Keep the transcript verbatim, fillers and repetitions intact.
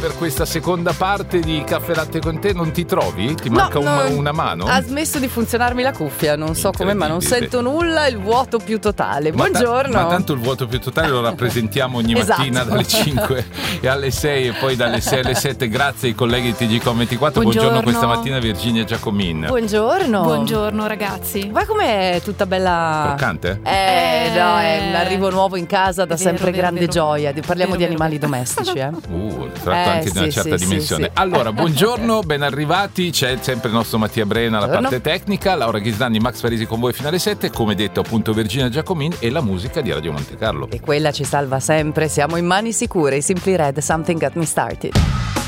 per questa seconda parte di Caffè Latte con te. Non ti trovi? Ti manca no, un, no, una mano? Ha smesso di funzionarmi la cuffia, non so come, ma non sento nulla, il vuoto più totale. Ma Buongiorno. Ta- ma tanto il vuoto più totale lo rappresentiamo ogni Esatto. mattina dalle cinque e alle sei e poi dalle sei alle sette. Grazie ai colleghi di T G Com ventiquattro. Buongiorno, Buongiorno questa mattina Virginia Giacomin. Buongiorno. Buongiorno ragazzi. Ma com'è tutta bella? Croccante? Eh, no, è un arrivo nuovo in casa da È vero, sempre vero, grande vero. gioia. Parliamo Vero, di vero, animali vero. domestici, eh. Uh, tratto Eh, anche di una sì, certa sì, dimensione. sì, sì. Allora, buongiorno, ben arrivati. C'è sempre il nostro Mattia Brena alla Buongiorno. parte tecnica, Laura Ghisdani, Max Parisi con voi fino alle sette. Come detto, appunto, Virginia Giacomin e la musica di Radio Monte Carlo. E quella ci salva sempre. Siamo in mani sicure. I Simply Red, Something Got Me Started.